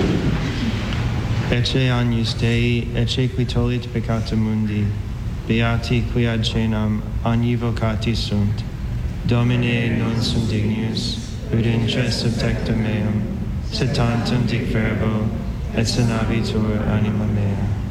Ecce agnus Dei, ecce qui tollit peccata mundi, beati qui ad cenam agnivocati sunt. Domine non sum dignus, ut intres subtectum meum, sed tantum dic verbo, et sanabitur anima mea.